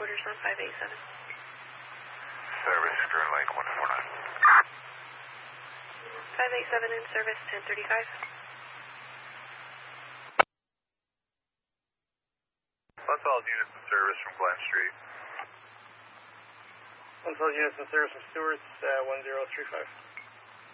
headquarters on 587. Service, Green Lake 149. 587 in service, 1035. Let's all units in service from Glen Street. Let's all units in service from Stewart's, 1035.